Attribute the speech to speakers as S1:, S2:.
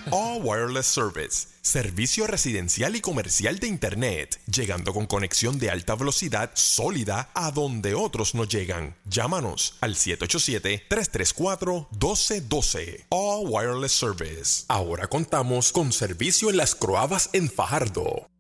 S1: All Wireless Service, servicio residencial y comercial de Internet, llegando con conexión de alta velocidad sólida a donde otros no llegan. Llámanos al 787-334-1212. All Wireless Service. Ahora contamos con servicio en Las Croabas en Fajardo.